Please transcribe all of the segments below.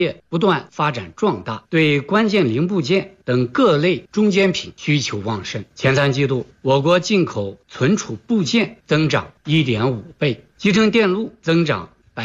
业不断发展壮大，对关键零部件等各类中间品需求旺盛。前3季度，我国进口存储部件增长 1.5 倍，集成电路增长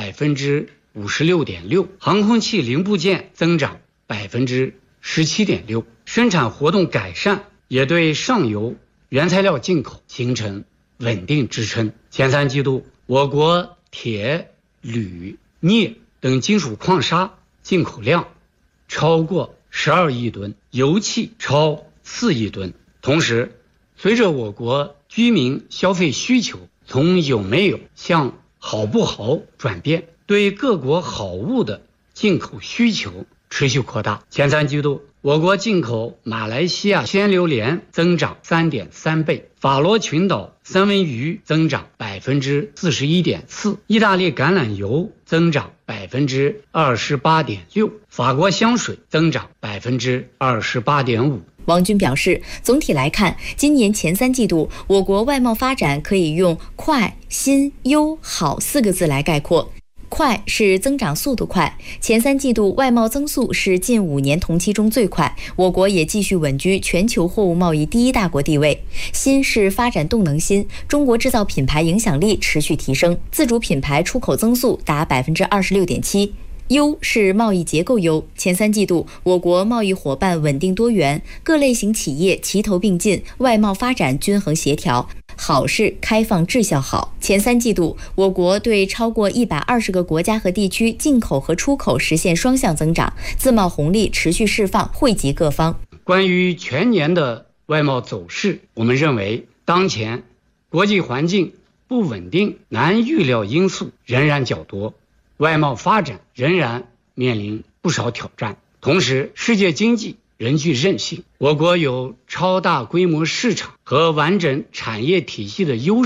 56.6%， 航空器零部件增长 17.6%。生产活动改善也对上游原材料进口形成稳定支撑。前3季度，我国铁、铝、镍等金属矿砂进口量超过12亿吨，油气超4亿吨。同时，随着我国居民消费需求从有没有向好不好转变，对各国好物的进口需求持续扩大。前3季度，我国进口马来西亚鲜榴莲增长 3.3 倍，法罗群岛三文鱼增长 41.4%， 意大利橄榄油增长 28.6%， 法国香水增长 28.5%。 王军表示，总体来看，今年前3季度我国外贸发展可以用快、新、优、好4个字来概括。快是增长速度快，前3季度外贸增速是近5年同期中最快，我国也继续稳居全球货物贸易第1大国地位。新是发展动能新，中国制造品牌影响力持续提升，自主品牌出口增速达 26.7%。优是贸易结构优，前3季度我国贸易伙伴稳定多元，各类型企业齐头并进，外贸发展均衡协调。好是开放质效好，前3季度我国对超过120个国家和地区进口和出口实现双向增长，自贸红利持续释放，惠及各方。 关于全年的外贸走势，我们认为当前国际环境不稳定，难预料因素仍然较多，外贸发展仍然面临不少挑战。同时，世界经济仍具韧性，我国有超大规模市场和完整产业体系的优势。